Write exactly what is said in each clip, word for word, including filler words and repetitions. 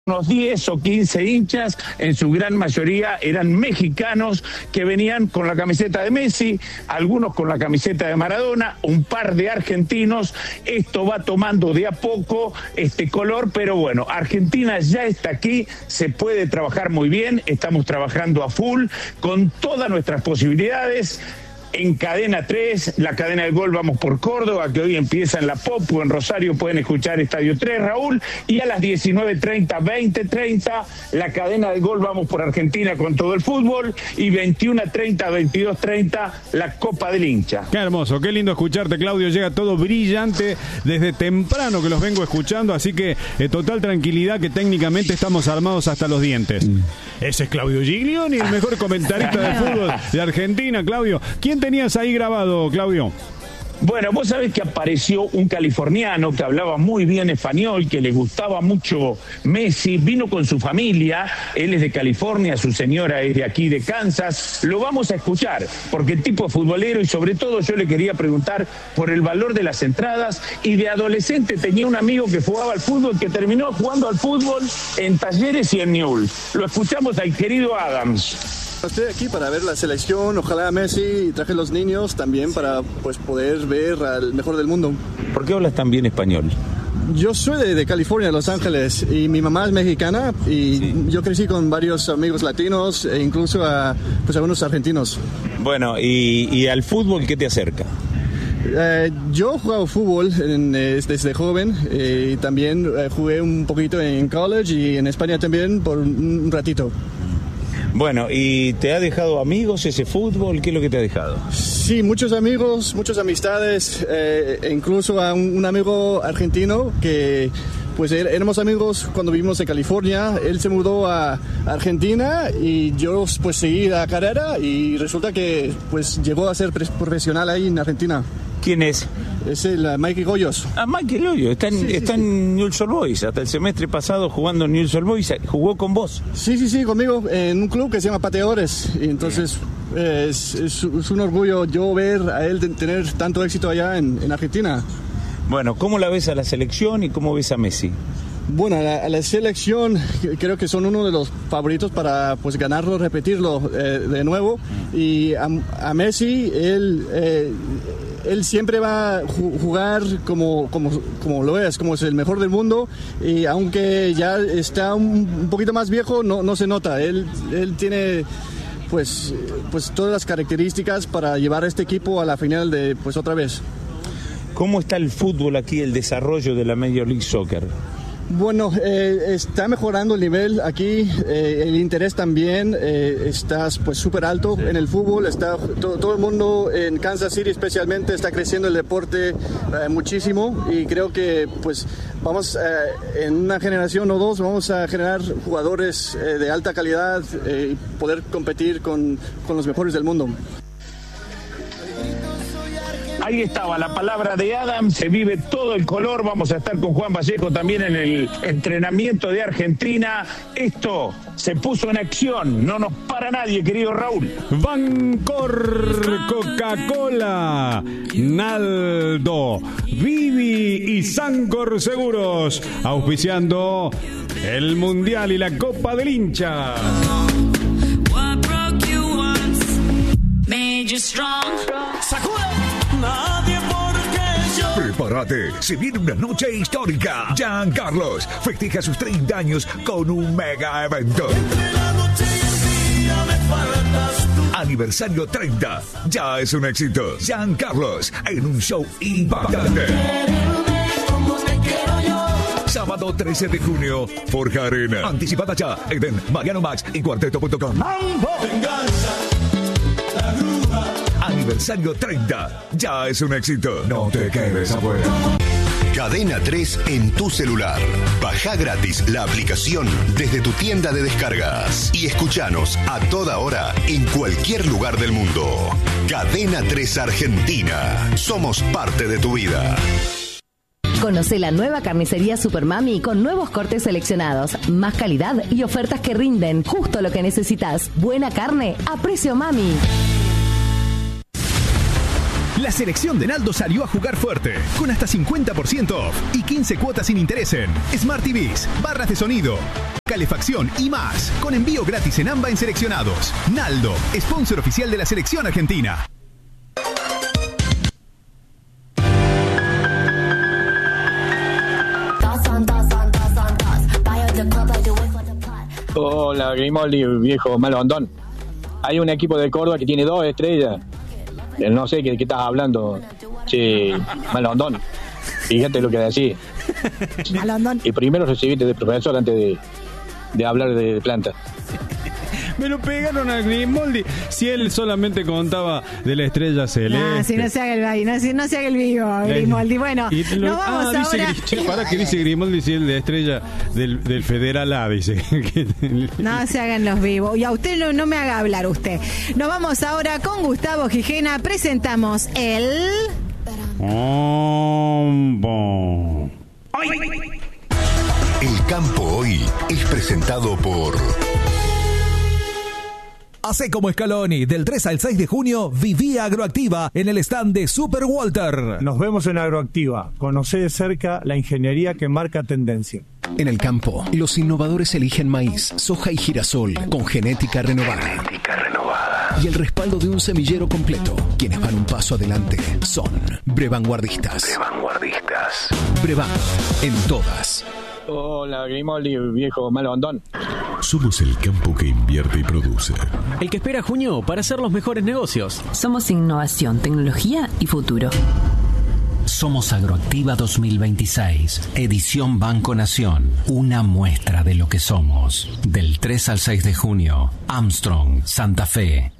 unos diez o quince hinchas, en su gran mayoría eran mexicanos que venían con la camiseta de Messi, algunos con la camiseta de Maradona, un par de argentinos. Esto va tomando de a poco este color, pero bueno, Argentina ya está aquí, se puede trabajar muy bien, estamos trabajando a full, con todas nuestras posibilidades. En Cadena tres, la cadena del gol Vamos por Córdoba, que hoy empieza en La Popu, en Rosario pueden escuchar Estadio tres, Raúl, y a las diecinueve treinta, veinte treinta, la cadena del gol Vamos por Argentina con todo el fútbol, y veintiuno treinta, veintidós treinta, la Copa del Hincha. Qué hermoso, qué lindo escucharte, Claudio, llega todo brillante desde temprano que los vengo escuchando, así que eh, total tranquilidad que técnicamente estamos armados hasta los dientes. Mm. Ese es Claudio Giglioni, el mejor comentarista de fútbol de Argentina, Claudio. ¿Quién tenías ahí grabado, Claudio? Bueno, vos sabés que apareció un californiano que hablaba muy bien español, que le gustaba mucho Messi, vino con su familia, él es de California, su señora es de aquí de Kansas, lo vamos a escuchar, porque el tipo es futbolero y sobre todo yo le quería preguntar por el valor de las entradas, y de adolescente tenía un amigo que jugaba al fútbol, que terminó jugando al fútbol en Talleres y en Newell's. Lo escuchamos al querido Adams. Estoy aquí para ver la selección, ojalá Messi, y traje los niños también para pues poder ver al mejor del mundo. ¿Por qué hablas tan bien español? Yo soy de, de California, Los Ángeles, y mi mamá es mexicana, y sí. Yo crecí con varios amigos latinos e incluso a pues algunos argentinos. Bueno, y, y al fútbol, ¿qué te acerca? Eh, yo he jugado fútbol en, eh, desde joven, eh, y también eh, jugué un poquito en college y en España también por un, un ratito. Bueno, ¿y te ha dejado amigos ese fútbol? ¿Qué es lo que te ha dejado? Sí, muchos amigos, muchas amistades, eh, e incluso a un, un amigo argentino que pues éramos amigos cuando vivimos en California. Él se mudó a Argentina y yo pues seguí la carrera y resulta que pues llegó a ser profesional ahí en Argentina. ¿Quién es? Es el uh, Mikey Goyos. Ah, Mikey Goyos, está en, sí, sí, está sí. en Newell's Old Boys, hasta el semestre pasado jugando en Newell's Old Boys, jugó con vos. Sí, sí, sí, conmigo, en un club que se llama Pateadores, y entonces eh, es, es, es un orgullo yo ver a él de tener tanto éxito allá en, en Argentina. Bueno, ¿cómo la ves a la selección y cómo ves a Messi? Bueno, a la, a la selección creo que son uno de los favoritos para pues ganarlo, repetirlo eh, de nuevo, y a, a Messi, él... Eh, Él siempre va a jugar como, como, como lo es, como es el mejor del mundo, y aunque ya está un, un poquito más viejo, no, no se nota. Él, él tiene pues, pues todas las características para llevar a este equipo a la final de pues otra vez. ¿Cómo está el fútbol aquí, el desarrollo de la Major League Soccer? Bueno, eh, está mejorando el nivel aquí, eh, el interés también eh, está pues súper alto en el fútbol, está todo, todo el mundo en Kansas City especialmente está creciendo el deporte eh, muchísimo, y creo que pues vamos eh, en una generación o dos vamos a generar jugadores eh, de alta calidad eh, y poder competir con, con los mejores del mundo. Ahí estaba la palabra de Adam, se vive todo el color. Vamos a estar con Juan Vallejo también en el entrenamiento de Argentina. Esto se puso en acción, no nos para nadie, querido Raúl. Bancor, Coca-Cola, Naldo, Vivi y Sancor Seguros, auspiciando el Mundial y la Copa del Hincha. Nadie porque yo. Prepárate, se viene una noche histórica. Giancarlos festeja sus treinta años con un mega evento. Entre la noche y el día me faltas tú. Aniversario treinta, ya es un éxito. Giancarlos en un show impactante. Sábado trece de junio, Forja Arena. Anticipada ya en Mariano Max y Cuarteto punto com. Venganza, la grúa. Aniversario treinta, ya es un éxito. No te quedes afuera. Cadena tres en tu celular. Baja gratis la aplicación desde tu tienda de descargas y escuchanos a toda hora en cualquier lugar del mundo. Cadena tres Argentina. Somos parte de tu vida. Conoce la nueva carnicería Supermami con nuevos cortes seleccionados, más calidad y ofertas que rinden justo lo que necesitas. Buena carne a precio mami. La selección de Naldo salió a jugar fuerte, con hasta cincuenta por ciento off y quince cuotas sin interés en Smart T Vs, barras de sonido, calefacción y más, con envío gratis en AMBA en seleccionados. Naldo, sponsor oficial de la selección argentina. Hola, Grimaldi, viejo malondón. Hay un equipo de Córdoba que tiene dos estrellas. No sé de qué estás hablando. Sí, malondón. Fíjate lo que decís. Malondón. Y primero recibiste de profesor antes de, de hablar de planta. Me lo pegaron a Grimaldi. Si él solamente contaba de la estrella celeste. No, si no se haga el, no, si no se haga el vivo, Grimaldi. Bueno, lo, nos vamos ah, ahora. Dice, che, para que dice Grimaldi si el de estrella del, del Federal A, dice. No se hagan los vivos. Y a usted no, no me haga hablar usted. Nos vamos ahora con Gustavo Gijena. Presentamos el... Oh, el campo hoy es presentado por... Hacé como Scaloni, del tres al seis de junio, viví Agroactiva en el stand de Super Walter. Nos vemos en Agroactiva. Conocé de cerca la ingeniería que marca tendencia. En el campo, los innovadores eligen maíz, soja y girasol con genética renovada. Genética renovada. Y el respaldo de un semillero completo. Quienes van un paso adelante son Brevanguardistas. Brevanguardistas. Brevan, en todas. Hola, Grimaldi, viejo malondón. Somos el campo que invierte y produce. El que espera junio para hacer los mejores negocios. Somos innovación, tecnología y futuro. Somos Agroactiva dos mil veintiséis, edición Banco Nación. Una muestra de lo que somos. Del tres al seis de junio, Armstrong, Santa Fe.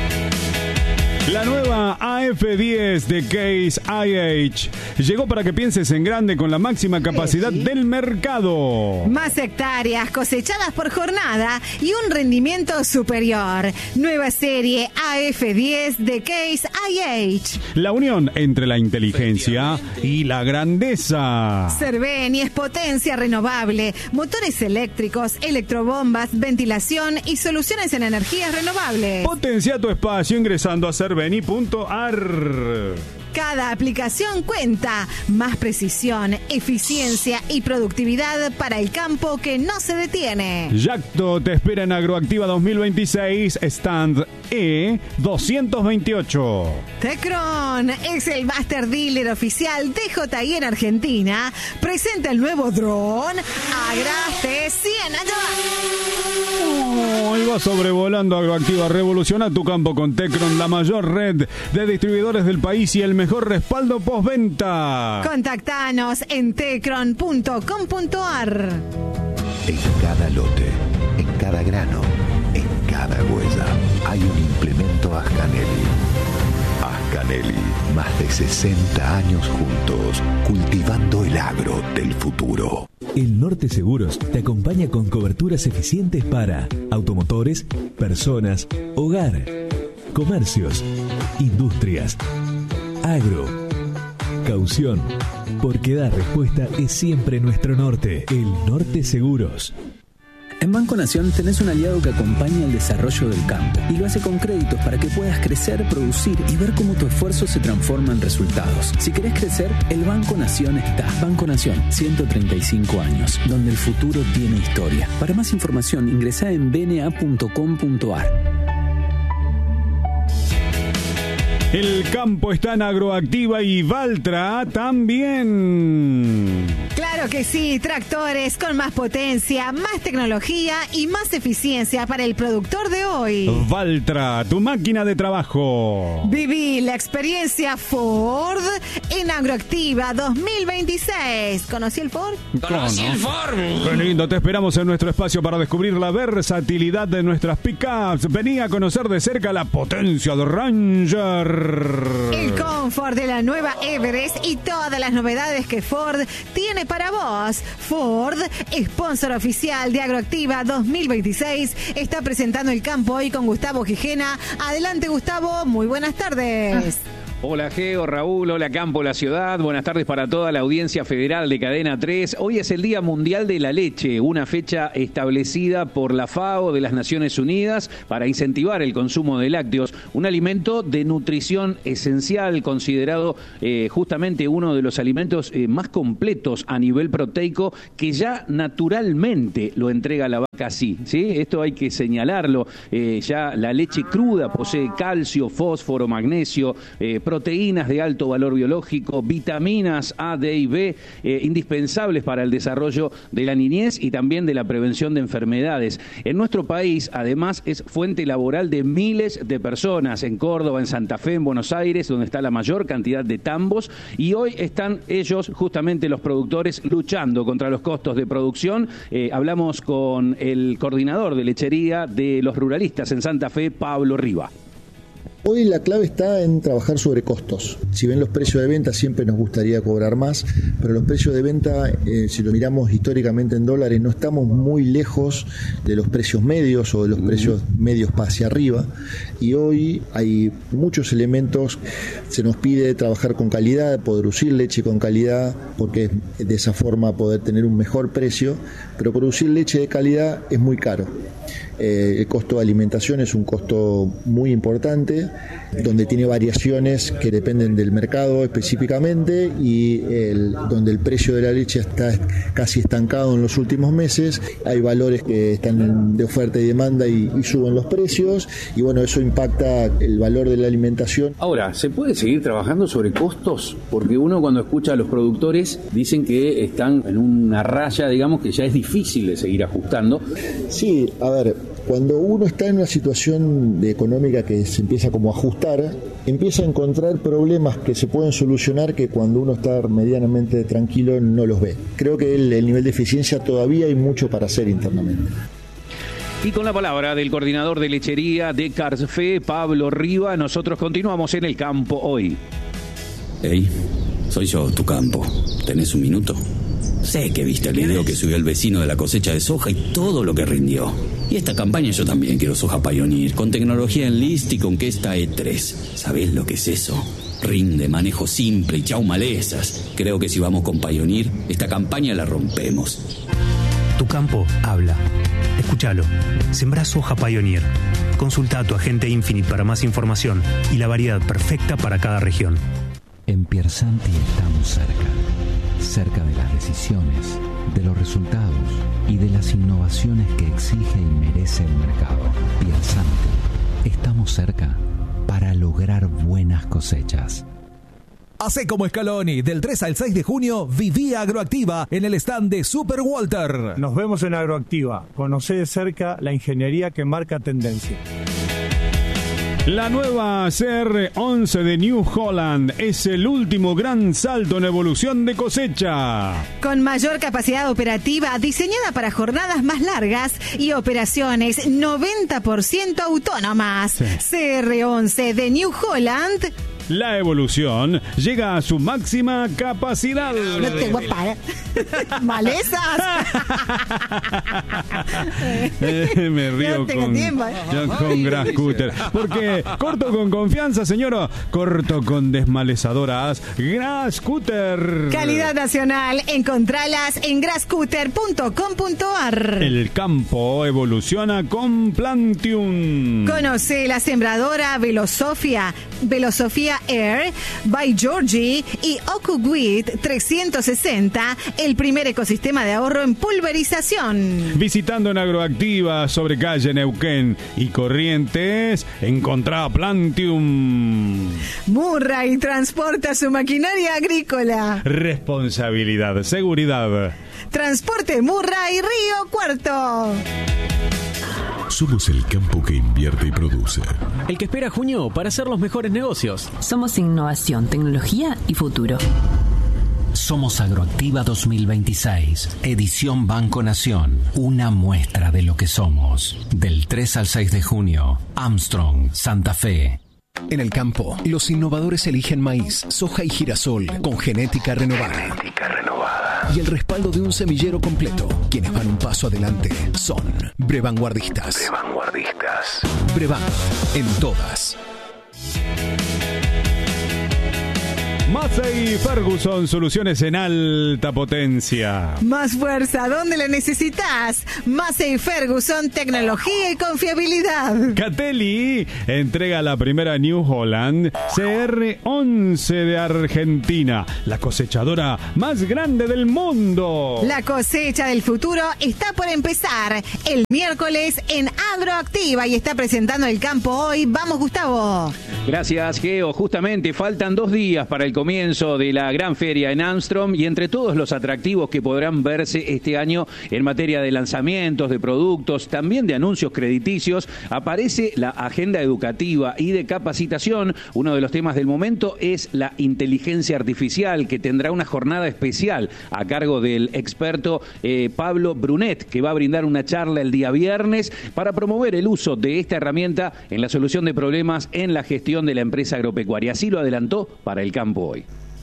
La nueva A F diez de Case I H llegó para que pienses en grande con la máxima capacidad sí, sí. del mercado. Más hectáreas cosechadas por jornada y un rendimiento superior. Nueva serie A F diez de Case I H. La unión entre la inteligencia y la grandeza. Cerveni es potencia renovable, motores eléctricos, electrobombas, ventilación y soluciones en energías renovables. Potencia tu espacio ingresando a Cerveni punto a r. Cada aplicación cuenta. Más precisión, eficiencia y productividad para el campo que no se detiene. Yacto te espera en Agroactiva dos mil veintiséis, stand E doscientos veintiocho. Tecron es el master dealer oficial de J I en Argentina. Presenta el nuevo dron Agra T cien. Allá va. Oh, y va sobrevolando Agroactiva. Revoluciona tu campo con Tecron, la mayor red de distribuidores del país y el mejor respaldo postventa. Contactanos en tecron punto com punto a r. En cada lote, en cada grano, en cada huella, hay un implemento Ascanelli. Ascanelli, más de sesenta años juntos, cultivando el agro del futuro. El Norte Seguros te acompaña con coberturas eficientes para automotores, personas, hogar, comercios, industrias, agro, caución, porque dar respuesta es siempre nuestro norte. El Norte Seguros. En Banco Nación tenés un aliado que acompaña el desarrollo del campo y lo hace con créditos para que puedas crecer, producir y ver cómo tu esfuerzo se transforma en resultados. Si querés crecer, el Banco Nación está. Banco Nación, ciento treinta y cinco años, donde el futuro tiene historia. Para más información, ingresá en b n a punto com punto a r. El campo está en Agroactiva y Valtra también. Claro que sí, tractores con más potencia, más tecnología y más eficiencia para el productor de hoy. Valtra, tu máquina de trabajo. Viví la experiencia Ford en Agroactiva dos mil veintiséis. ¿Conocí el Ford? Conocí el Ford. Qué lindo, te esperamos en nuestro espacio para descubrir la versatilidad de nuestras pickups. Vení a conocer de cerca la potencia de Ranger. El confort de la nueva Everest y todas las novedades que Ford tiene para vos. Ford, sponsor oficial de Agroactiva dos mil veintiséis, está presentando el campo hoy con Gustavo Gijena. Adelante, Gustavo, muy buenas tardes. Hola Geo, Raúl, hola Campo, la ciudad. Buenas tardes para toda la audiencia federal de Cadena tres. Hoy es el Día Mundial de la Leche, una fecha establecida por la FAO de las Naciones Unidas para incentivar el consumo de lácteos, un alimento de nutrición esencial, considerado eh, justamente uno de los alimentos eh, más completos a nivel proteico, que ya naturalmente lo entrega la vaca así, ¿sí? Esto hay que señalarlo. Eh, ya la leche cruda posee calcio, fósforo, magnesio, eh, proteínas de alto valor biológico, vitaminas A, D y B, eh, indispensables para el desarrollo de la niñez y también de la prevención de enfermedades. En nuestro país, además, es fuente laboral de miles de personas, en Córdoba, en Santa Fe, en Buenos Aires, donde está la mayor cantidad de tambos, y hoy están ellos, justamente los productores, luchando contra los costos de producción. Eh, hablamos con el coordinador de lechería de los ruralistas en Santa Fe, Pablo Riva. Hoy la clave está en trabajar sobre costos. Si ven los precios de venta, siempre nos gustaría cobrar más, pero los precios de venta, eh, si lo miramos históricamente en dólares, no estamos muy lejos de los precios medios o de los precios medios para hacia arriba. Y hoy hay muchos elementos. Se nos pide trabajar con calidad, producir leche con calidad, porque de esa forma poder tener un mejor precio, pero producir leche de calidad es muy caro. Eh, el costo de alimentación es un costo muy importante, donde tiene variaciones que dependen del mercado específicamente, y el, donde el precio de la leche está casi estancado en los últimos meses. Hay valores que están de oferta y demanda y, y suben los precios, y bueno, eso impacta el valor de la alimentación. Ahora, ¿se puede seguir trabajando sobre costos? Porque uno, cuando escucha a los productores, dicen que están en una raya, digamos, que ya es difícil de seguir ajustando. Sí, a ver, cuando uno está en una situación de económica que se empieza como a ajustar, empieza a encontrar problemas que se pueden solucionar que cuando uno está medianamente tranquilo no los ve. Creo que el, el nivel de eficiencia todavía hay mucho para hacer internamente. Y con la palabra del coordinador de lechería de Carfe, Pablo Riva, nosotros continuamos en el campo hoy. Hey, soy yo, tu campo. ¿Tenés un minuto? Sé que viste el video que subió el vecino de la cosecha de soja y todo lo que rindió. Y esta campaña yo también quiero soja Pioneer, con tecnología Enlist y con Questa E tres. ¿Sabés lo que es eso? Rinde, manejo simple y chau malezas. Creo que si vamos con Pioneer, esta campaña la rompemos. Tu campo habla. Escúchalo. Sembrá soja Pioneer. Consulta a tu agente Infinite para más información y la variedad perfecta para cada región. En Piersanti estamos cerca. Cerca de las decisiones, de los resultados y de las innovaciones que exige y merece el mercado. Piersanti, estamos cerca para lograr buenas cosechas. Hacé como Scaloni, del tres al seis de junio, viví Agroactiva en el stand de Super Walter. Nos vemos en Agroactiva. Conocé de cerca la ingeniería que marca tendencia. La nueva C R once de New Holland es el último gran salto en evolución de cosecha. Con mayor capacidad operativa, diseñada para jornadas más largas y operaciones noventa por ciento autónomas. Sí. C R once de New Holland. La evolución llega a su máxima capacidad. No te voy a parar. ¡Malezas! eh, me río no con, tiempo. yo con Grass Cutter. Porque corto con confianza, señora. Corto con desmalezadoras Grass Cutter. Calidad nacional. Encontralas en grass cutter punto com punto a r. El campo evoluciona con Plantium. Conoce la sembradora Velosofia. Velosofia Air by Georgie y OkuWheat trescientos sesenta, el primer ecosistema de ahorro en pulverización. Visitando en Agroactiva sobre calle Neuquén y Corrientes, encontrá Plantium. Murray transporta su maquinaria agrícola. Responsabilidad, seguridad. Transporte Murray Río Cuarto. Somos el campo que invierte y produce. El que espera junio para hacer los mejores negocios. Somos innovación, tecnología y futuro. Somos Agroactiva dos mil veintiséis, edición Banco Nación. Una muestra de lo que somos. Del tres al seis de junio, Armstrong, Santa Fe. En el campo, los innovadores eligen maíz, soja y girasol con genética renovada. Genética renovada. Y el respaldo de un semillero completo. Quienes van un paso adelante son Brevanguardistas. Brevanguardistas. Brevan, en todas. Massey Ferguson, soluciones en alta potencia. Más fuerza, ¿dónde la necesitas? Massey Ferguson, tecnología y confiabilidad. Catelli entrega la primera New Holland C R once de Argentina, la cosechadora más grande del mundo. La cosecha del futuro está por empezar el miércoles en Agroactiva y está presentando el campo hoy. Vamos, Gustavo. Gracias, Geo. Justamente faltan dos días para el comienzo de la gran feria en Armstrong y entre todos los atractivos que podrán verse este año en materia de lanzamientos, de productos, también de anuncios crediticios, aparece la agenda educativa y de capacitación. Uno de los temas del momento es la inteligencia artificial, que tendrá una jornada especial a cargo del experto eh, Pablo Brunet, que va a brindar una charla el día viernes para promover el uso de esta herramienta en la solución de problemas en la gestión de la empresa agropecuaria. Así lo adelantó para El Campo Hoy.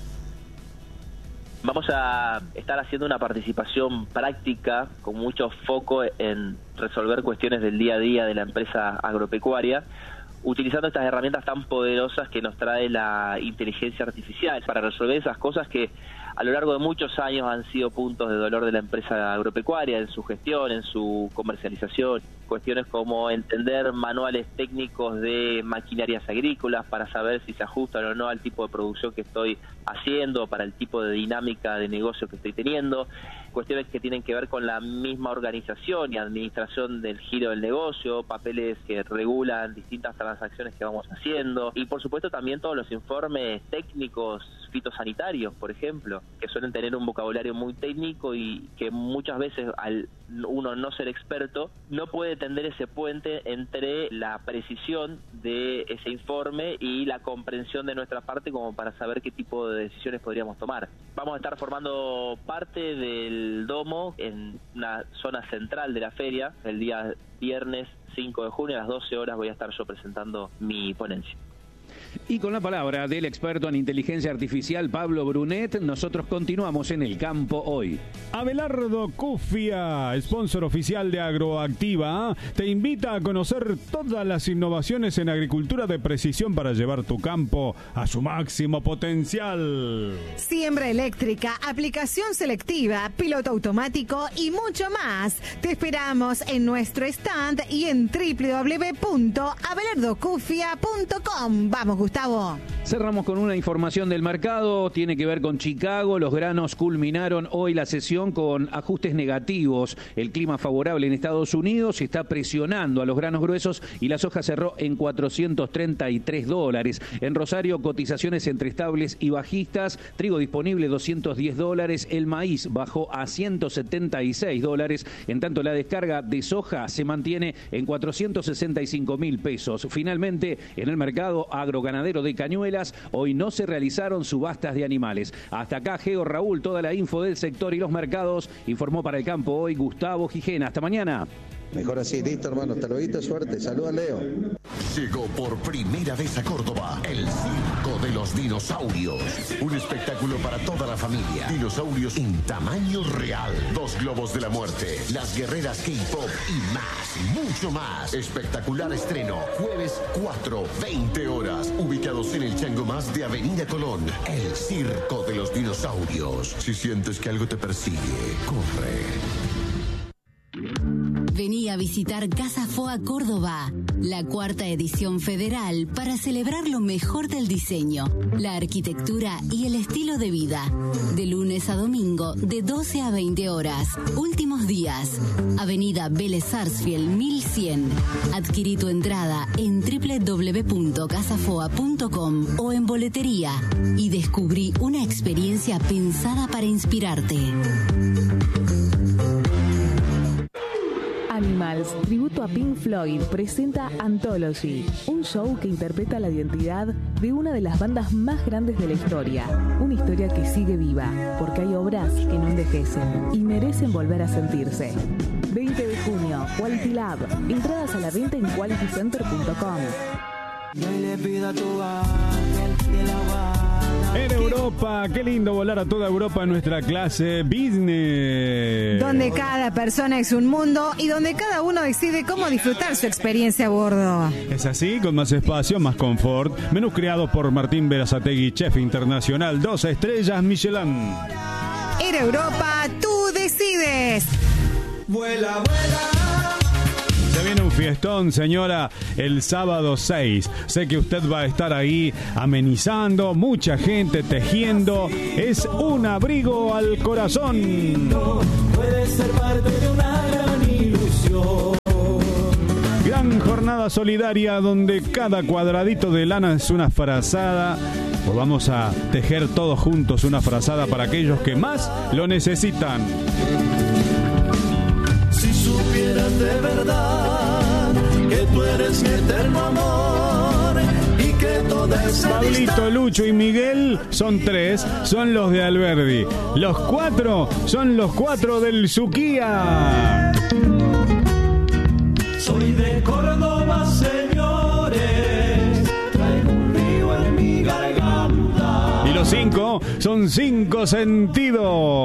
Vamos a estar haciendo una participación práctica con mucho foco en resolver cuestiones del día a día de la empresa agropecuaria, utilizando estas herramientas tan poderosas que nos trae la inteligencia artificial para resolver esas cosas que a lo largo de muchos años han sido puntos de dolor de la empresa agropecuaria, en su gestión, en su comercialización. Cuestiones como entender manuales técnicos de maquinarias agrícolas para saber si se ajustan o no al tipo de producción que estoy haciendo, para el tipo de dinámica de negocio que estoy teniendo. Cuestiones que tienen que ver con la misma organización y administración del giro del negocio, papeles que regulan distintas transacciones que vamos haciendo y por supuesto también todos los informes técnicos fitosanitarios, por ejemplo, que suelen tener un vocabulario muy técnico y que muchas veces al uno no ser experto no puede tender ese puente entre la precisión de ese informe y la comprensión de nuestra parte como para saber qué tipo de decisiones podríamos tomar. Vamos a estar formando parte del domo en una zona central de la feria. El día viernes cinco de junio a las doce horas voy a estar yo presentando mi ponencia. Y con la palabra del experto en inteligencia artificial Pablo Brunet, nosotros continuamos en El Campo Hoy. Abelardo Cufia, sponsor oficial de Agroactiva, te invita a conocer todas las innovaciones en agricultura de precisión para llevar tu campo a su máximo potencial. Siembra eléctrica, aplicación selectiva, piloto automático y mucho más. Te esperamos en nuestro stand y en doble u doble u doble u punto abelardo cufia punto com. Vamos, Gustavo. Cerramos con una información del mercado, tiene que ver con Chicago. Los granos culminaron hoy la sesión con ajustes negativos. El clima favorable en Estados Unidos está presionando a los granos gruesos y la soja cerró en cuatrocientos treinta y tres dólares. En Rosario, cotizaciones entre estables y bajistas. Trigo disponible doscientos diez dólares. El maíz bajó a ciento setenta y seis dólares. En tanto, la descarga de soja se mantiene en cuatrocientos sesenta y cinco mil pesos. Finalmente, en el mercado agroganadero de Cañuelas, hoy no se realizaron subastas de animales. Hasta acá, Geo, Raúl, toda la info del sector y los mercados. Informó para El Campo Hoy Gustavo Gijena. Hasta mañana. Mejor así, listo, hermano. Hasta luego, suerte. Saluda, Leo. Llegó por primera vez a Córdoba el Circo de los Dinosaurios. Un espectáculo para toda la familia. Dinosaurios en tamaño real. Dos globos de la muerte. Las guerreras K-pop y más, mucho más. Espectacular estreno. Jueves cuatro, veinte horas. Ubicados en el Chango Más de Avenida Colón. El Circo de los Dinosaurios. Si sientes que algo te persigue, corre. Vení a visitar Casa Foa Córdoba, la cuarta edición federal para celebrar lo mejor del diseño, la arquitectura y el estilo de vida. De lunes a domingo, de doce a veinte horas. Últimos días. Avenida Vélez Sarsfield mil cien. Adquirí tu entrada en doble u doble u doble u punto casa foa punto com o en boletería y descubrí una experiencia pensada para inspirarte. Animals, tributo a Pink Floyd, presenta Anthology, un show que interpreta la identidad de una de las bandas más grandes de la historia. Una historia que sigue viva, porque hay obras que no envejecen y merecen volver a sentirse. veinte de junio, Quality Lab. Entradas a la venta en quality center punto com. Yo le pido a tu ángel de la guarda En Europa, qué lindo volar a toda Europa en nuestra clase business. Donde cada persona es un mundo y donde cada uno decide cómo disfrutar su experiencia a bordo. Es así, con más espacio, más confort. Menús creados por Martín Berazategui, chef internacional, dos estrellas Michelin. En Europa, tú decides. Vuela, vuela. Se viene un fiestón, señora, el sábado seis. Sé que usted va a estar ahí amenizando, mucha gente tejiendo. Es un abrigo al corazón. Puede ser parte de una gran ilusión. Gran jornada solidaria donde cada cuadradito de lana es una frazada. Pues vamos a tejer todos juntos una frazada para aquellos que más lo necesitan. Si supieras de verdad que tú eres mi eterno amor y que toda esa Pablito, Lucho y Miguel son tres, son los de Alberdi. Los cuatro son los cuatro del Suquía. Soy de Córdoba, señores, traigo un río en mi garganta. Y los cinco son cinco sentidos.